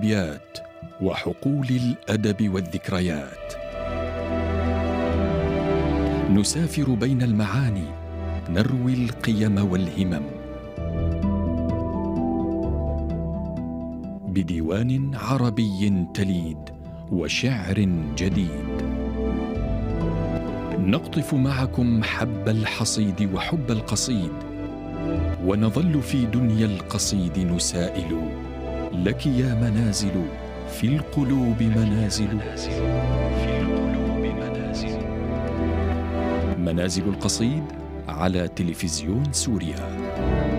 الأبيات وحقول الأدب والذكريات. نسافر بين المعاني، نروي القيم والهمم بديوان عربي تليد وشعر جديد. نقطف معكم حب الحصيد وحب القصيد، ونظل في دنيا القصيد نسائل: لك يا منازل في القلوب منازل، منازل القصيد على تلفزيون سوريا.